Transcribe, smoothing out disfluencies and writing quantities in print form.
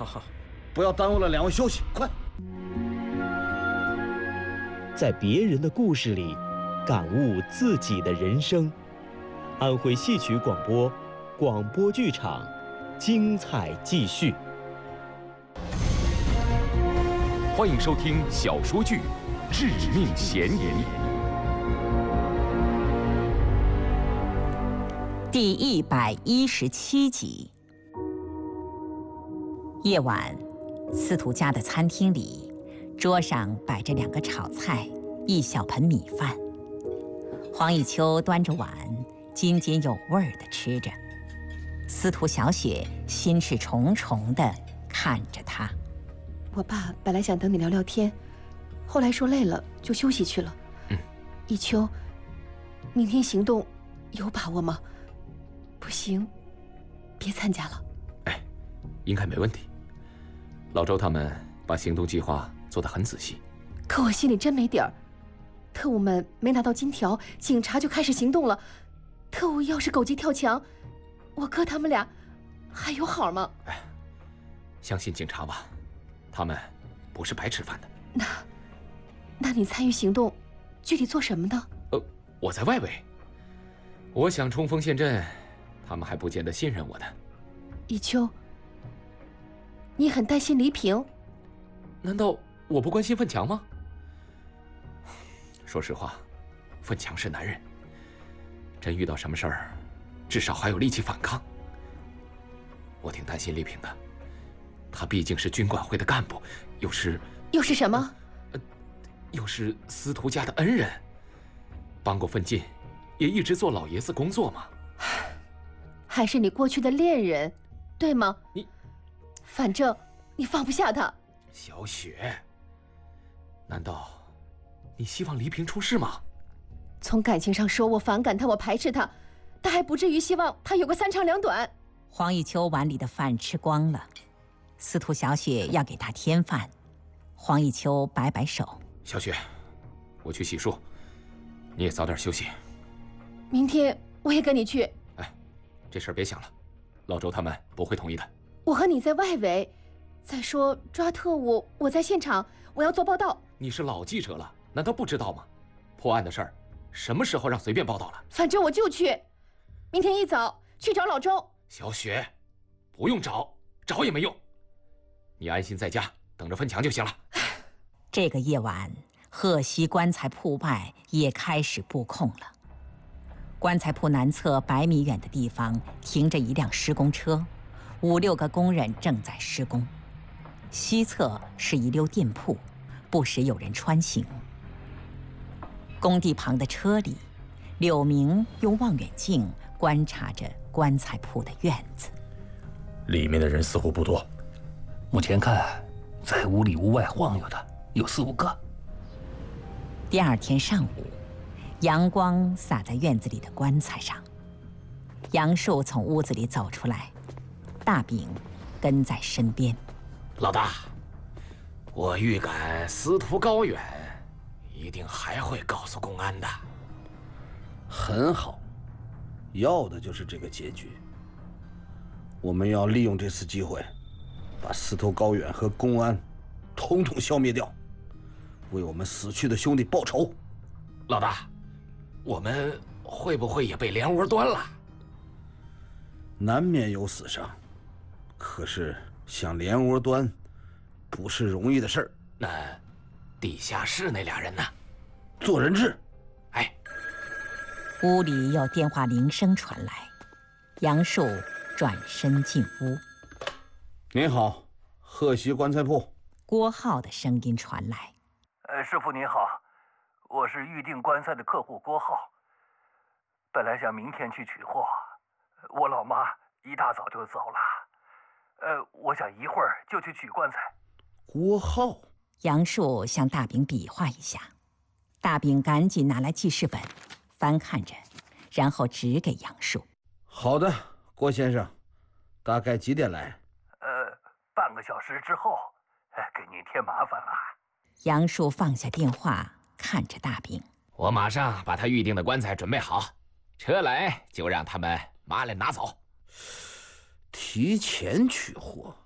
好，不要耽误了两位休息，快！ 在别人的故事里，感悟自己的人生。安徽戏曲广播，广播剧场，精彩继续。 欢迎收听小说剧《致命嫌疑》 第117集。夜晚，司徒家的餐厅里，桌上摆着2个炒菜，1小盆米饭。黄以秋端着碗，津津有味地吃着。司徒小雪心事重重地看着他。 我爸本来想等你聊聊天，后来说累了就休息去了。以秋，明天行动有把握吗？不行，别参加了。 应该没问题。老周他们把行动计划做得很仔细， 可我心里真没底儿。特务们没拿到金条，警察就开始行动了。特务要是狗急跳墙，我哥他们俩还有好吗？ 相信警察吧，他们不是白吃饭的。 那你参与行动，具体做什么呢？ 我在外围，我想冲锋陷阵，他们还不见得信任我呢。 以秋，你很担心黎平？ 难道我不关心奋强吗？说实话，奋强是男人，真遇到什么事儿，至少还有力气反抗。我挺担心黎平的，他毕竟是军管会的干部，又是什么？又是司徒家的恩人，帮过奋进，也一直做老爷子工作嘛。 还是你过去的恋人，对吗？反正你放不下他。 小雪，难道你希望黎平出事吗？ 从感情上说，我反感他，我排斥他，但还不至于希望他有个3长2短。 黄以秋碗里的饭吃光了，司徒小雪要给他添饭，黄以秋摆摆手。 小雪，我去洗漱，你也早点休息。 明天我也跟你去。 这事儿别想了，老周他们不会同意的。 我和你在外围，再说抓特务，我在现场，我要做报道。 你是老记者了，难道不知道吗？破案的事儿，什么时候让随便报道了？ 反正我就去，明天一早去找老周。 小雪，不用找也没用，你安心在家等着奋强就行了。 这个夜晚，鹤溪棺材铺外也开始布控了。棺材铺南侧100米远的地方停着一辆施工车，5、6个工人正在施工。西侧是一溜店铺，不时有人穿行。工地旁的车里，柳明用望远镜观察着棺材铺的院子。 里面的人似乎不多，目前看，在屋里屋外晃悠的有4、5个。 第2天上午，阳光洒在院子里的棺材上。杨树从屋子里走出来，大饼跟在身边。 老大，我预感司徒高远一定还会告诉公安的。 很好，要的就是这个结局。我们要利用这次机会，把司徒高远和公安统统消灭掉，为我们死去的兄弟报仇。 老大，我们会不会也被连窝端了？ 难免有死伤，可是想连窝端不是容易的事儿。 那地下室那俩人呢？ 做人质。 屋里有电话铃声传来，杨树转身进屋。 您好，鹤溪棺材铺。 郭浩的声音传来。 师傅您好，我是预定棺材的客户郭浩，本来想明天去取货，我老妈一大早就走了，我想一会儿就去取棺材。 郭浩。 杨树向大饼比划一下，大饼赶紧拿来记事本翻看着，然后指给杨树。 好的，郭先生，大概几点来？ 半个小时之后，给您添麻烦了。 杨树放下电话，看着大饼。 我马上把他预定的棺材准备好，车来就让他们马来拿走。 提前取货，